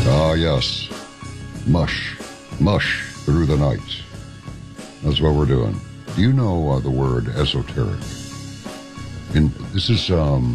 Ah, yes. Mush. Mush through the night. That's what we're doing. Do you know the word esoteric? This is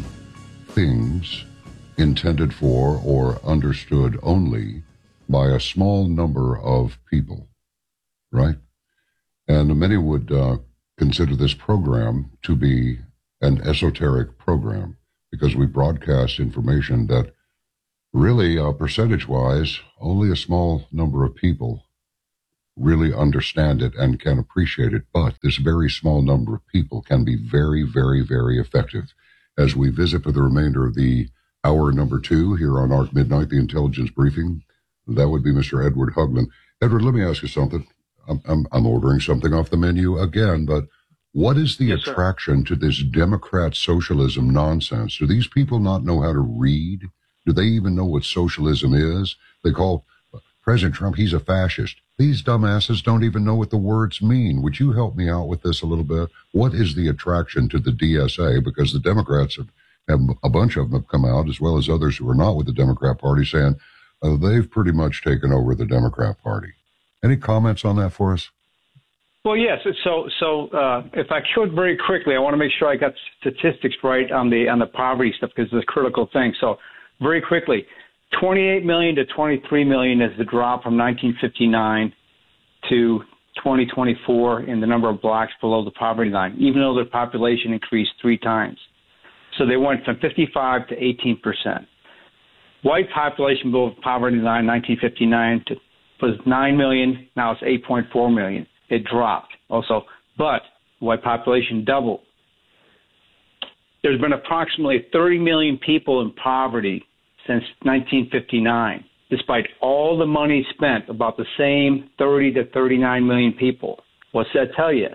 things intended for or understood only by a small number of people, right? And many would consider this program to be an esoteric program because we broadcast information that really, percentage-wise, only a small number of people really understand it and can appreciate it. But this very small number of people can be very, very, very effective. As we visit for the remainder of the hour number 2 here on ARC Midnight, the Intelligence Briefing, that would be Mr. Edward Hugland. Edward, let me ask you something. I'm ordering something off the menu again, but what is the attraction to this Democrat socialism nonsense? Do these people not know how to read? Do they even know what socialism is? They call President Trump, he's a fascist. These dumbasses don't even know what the words mean. Would you help me out with this a little bit? What is the attraction to the DSA? Because the Democrats have a bunch of them have come out, as well as others who are not with the Democrat Party, saying they've pretty much taken over the Democrat Party. Any comments on that for us? Well, yes. So if I could very quickly, I want to make sure I got statistics right on the poverty stuff because it's a critical thing. So very quickly, 28 million to 23 million is the drop from 1959 to 2024 in the number of blacks below the poverty line, even though their population increased 3 times. So they went from 55 to 18%. White population below the poverty line 1959 was 9 million. Now it's 8.4 million. It dropped also, but white population doubled. There's been approximately 30 million people in poverty since 1959, despite all the money spent, about the same 30 to 39 million people. What's that tell you?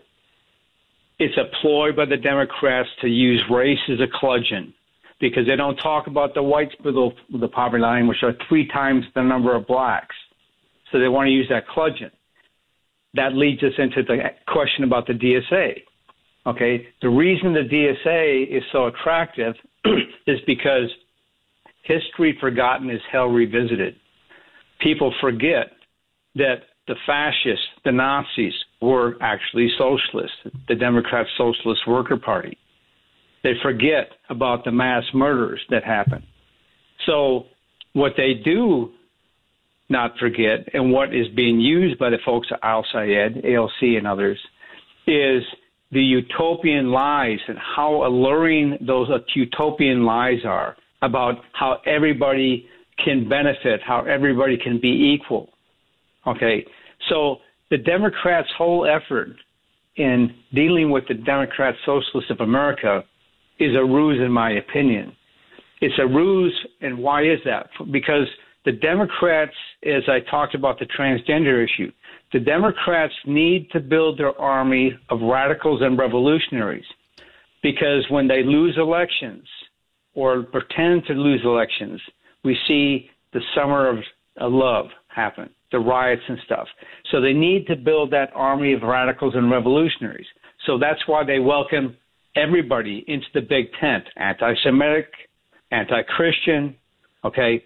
It's a ploy by the Democrats to use race as a bludgeon because they don't talk about the whites below the poverty line, which are 3 times the number of blacks. So they want to use that bludgeon. That leads us into the question about the DSA. Okay, the reason the DSA is so attractive is because history forgotten is hell revisited. People forget that the fascists, the Nazis, were actually socialists, the Democrat Socialist Worker Party. They forget about the mass murders that happened. So what they do not forget, and what is being used by the folks at Al-Sayed, AOC and others, is the utopian lies and how alluring those utopian lies are about how everybody can benefit, how everybody can be equal. Okay, so the Democrats' whole effort in dealing with the Democrat Socialists of America is a ruse, in my opinion. It's a ruse, and why is that? Because the Democrats, as I talked about the transgender issue, the Democrats need to build their army of radicals and revolutionaries because when they lose elections or pretend to lose elections, we see the summer of love happen, the riots and stuff. So they need to build that army of radicals and revolutionaries. So that's why they welcome everybody into the big tent, anti-Semitic, anti-Christian, okay,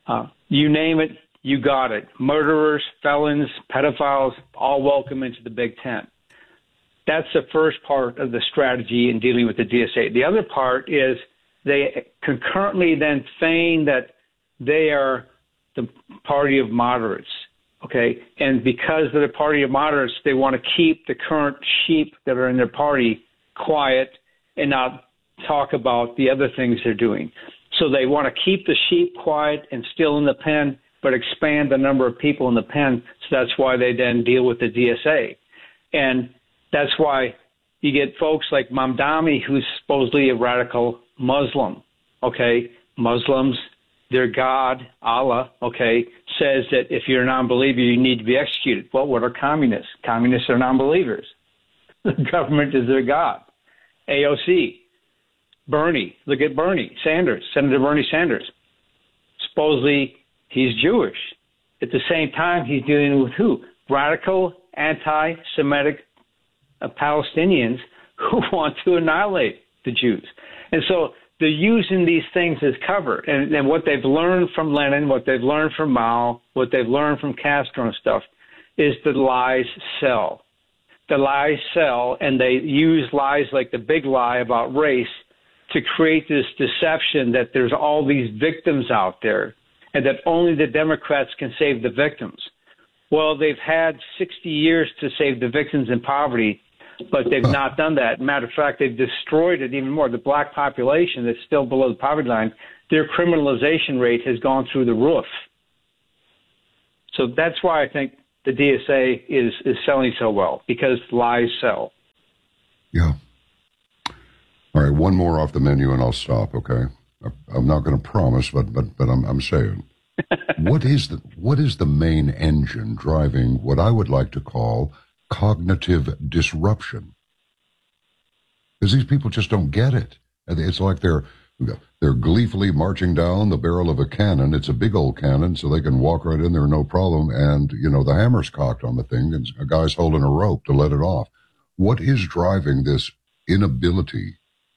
you name it, you got it. Murderers, felons, pedophiles, all welcome into the big tent. That's the first part of the strategy in dealing with the DSA. The other part is they concurrently then feign that they are the party of moderates, okay? And because they're the party of moderates, they want to keep the current sheep that are in their party quiet and not talk about the other things they're doing. So they want to keep the sheep quiet and still in the pen, but expand the number of people in the pen. So that's why they then deal with the DSA. And that's why you get folks like Mamdani, who's supposedly a radical Muslim, okay? Muslims, their God, Allah, okay, says that if you're a non-believer, you need to be executed. Well, what are communists? Communists are non-believers. The government is their God. AOC, Bernie, look at Bernie Sanders, Senator Bernie Sanders. Supposedly he's Jewish. At the same time, he's dealing with who? Radical, anti-Semitic Palestinians who want to annihilate the Jews. And so they're using these things as cover. And what they've learned from Lenin, what they've learned from Mao, what they've learned from Castro and stuff is that lies sell. The lies sell, and they use lies like the big lie about race to create this deception that there's all these victims out there and that only the Democrats can save the victims. Well, they've had 60 years to save the victims in poverty, but they've not done that. Matter of fact, they've destroyed it even more. The black population that's still below the poverty line, their criminalization rate has gone through the roof. So that's why I think the DSA is selling so well, because lies sell. Yeah. All right, one more off the menu and I'll stop, okay? I'm not going to promise, but I'm saying. What is the main engine driving what I would like to call cognitive disruption? Because these people just don't get it. It's like they're gleefully marching down the barrel of a cannon. It's a big old cannon, so they can walk right in there, no problem. And, the hammer's cocked on the thing, and a guy's holding a rope to let it off. What is driving this inability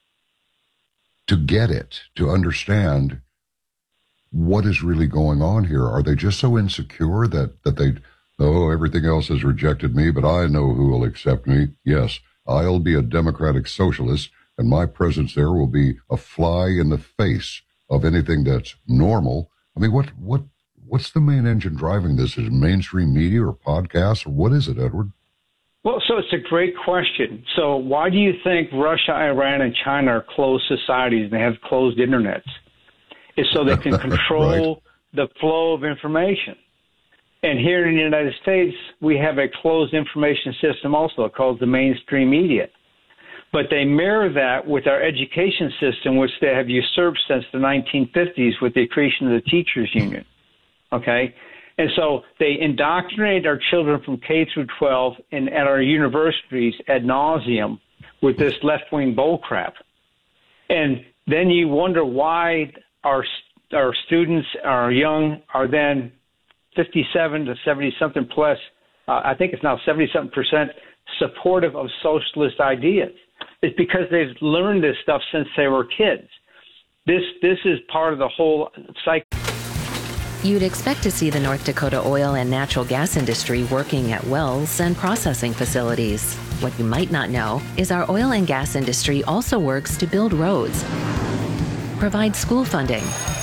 to get it, to understand what is really going on here? Are they just so insecure that everything else has rejected me, but I know who will accept me? Yes, I'll be a democratic socialist, and my presence there will be a fly in the face of anything that's normal. I mean, what's the main engine driving this? Is it mainstream media or podcasts, or what is it, Edward? Well, so it's a great question. So why do you think Russia, Iran, and China are closed societies and they have closed internets? It's so they can control the flow of information. And here in the United States, we have a closed information system also called the mainstream media. But they mirror that with our education system, which they have usurped since the 1950s with the creation of the teachers union. Okay? And so they indoctrinate our children from K through 12 and at our universities ad nauseum with this left-wing bullcrap. And then you wonder why our students, our young, are then 57 to 70-something plus, I think it's now 70-something% supportive of socialist ideas. It's because they've learned this stuff since they were kids. This is part of the whole cycle. You'd expect to see the North Dakota oil and natural gas industry working at wells and processing facilities. What you might not know is our oil and gas industry also works to build roads, provide school funding,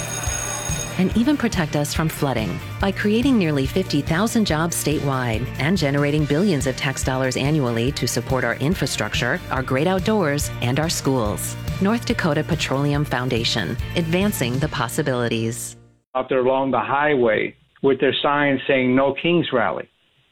and even protect us from flooding by creating nearly 50,000 jobs statewide and generating billions of tax dollars annually to support our infrastructure, our great outdoors, and our schools. North Dakota Petroleum Foundation, advancing the possibilities. Out there along the highway with their signs saying "No Kings Rally."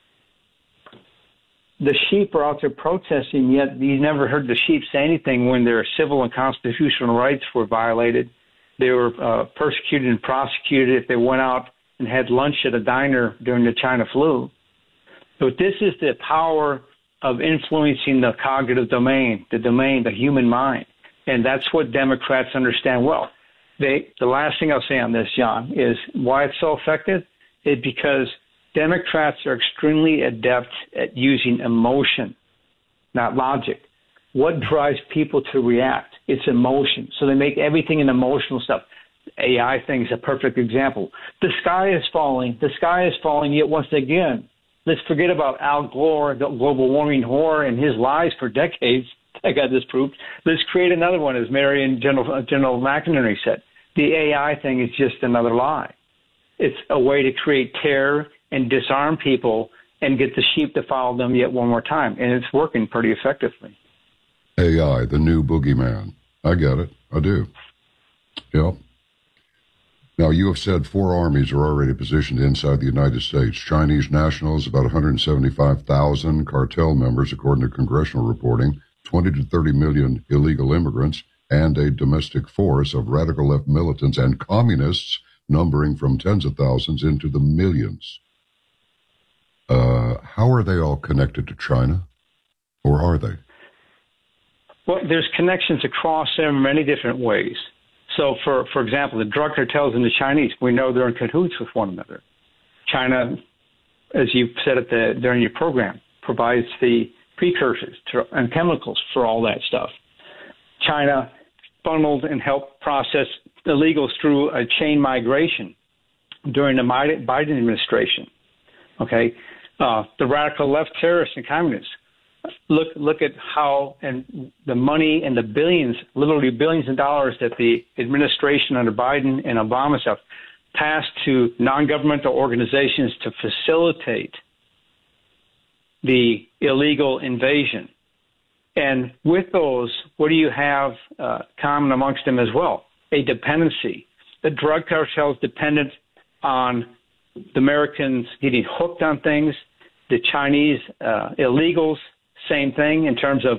The sheep are out there protesting, yet you never heard the sheep say anything when their civil and constitutional rights were violated. They were persecuted and prosecuted if they went out and had lunch at a diner during the China flu. But this is the power of influencing the cognitive domain, the human mind. And that's what Democrats understand well. The last thing I'll say on this, John, is why it's so effective is because Democrats are extremely adept at using emotion, not logic. What drives people to react? It's emotion. So they make everything an emotional stuff. AI thing is a perfect example. The sky is falling, yet once again, let's forget about Al Gore, the global warming whore, and his lies for decades. I got this proved. Let's create another one, as Mary and General McInerney said. The AI thing is just another lie. It's a way to create terror and disarm people and get the sheep to follow them yet one more time. And it's working pretty effectively. AI, the new boogeyman. I get it. I do. Yep. Now, you have said 4 armies are already positioned inside the United States. Chinese nationals, about 175,000 cartel members, according to congressional reporting, 20 to 30 million illegal immigrants, and a domestic force of radical left militants and communists numbering from tens of thousands into the millions. How are they all connected to China, or are they? Well, there's connections across them in many different ways. So, for example, the drug cartels and the Chinese, we know they're in cahoots with one another. China, as you said during your program, provides the precursors and chemicals for all that stuff. China funneled and helped process illegals through a chain migration during the Biden administration. Okay, the radical left terrorists and communists. Look at how and the money and the billions, literally billions of dollars that the administration under Biden and Obama have passed to non-governmental organizations to facilitate the illegal invasion. And with those, what do you have common amongst them as well? A dependency. The drug cartel is dependent on the Americans getting hooked on things. The Chinese illegals, same thing in terms of